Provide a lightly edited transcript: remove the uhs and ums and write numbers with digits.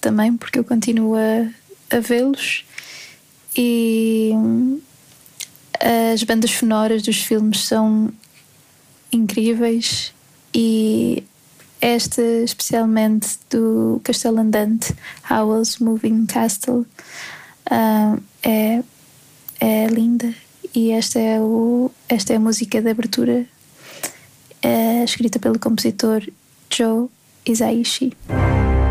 também, porque eu continuo a vê-los. E as bandas sonoras dos filmes são incríveis, e esta especialmente do Castelo Andante, Howl's Moving Castle, é linda. E esta é a música de abertura, escrita pelo compositor Joe Hisaishi.